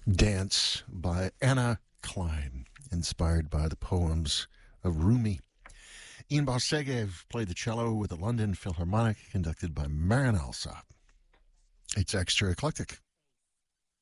Dance by Anna Klein, inspired by the poems of Rumi. Ian Barsegev played the cello with the London Philharmonic, conducted by Marian Alsop. It's extra eclectic.